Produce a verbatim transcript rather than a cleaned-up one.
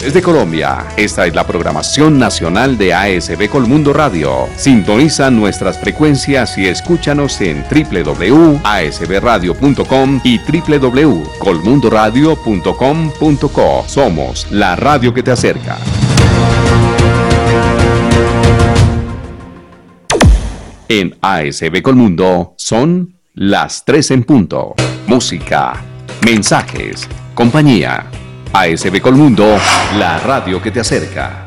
Desde Colombia, esta es la programación nacional de A S B Colmundo Radio. Sintoniza nuestras frecuencias y escúchanos en doble u doble u doble u punto a s b radio punto com y doble u doble u doble u punto colmundo radio punto com punto co. Somos la radio que te acerca. En A S B Colmundo son las tres en punto. Música, mensajes, compañía. A S B Colmundo, la radio que te acerca.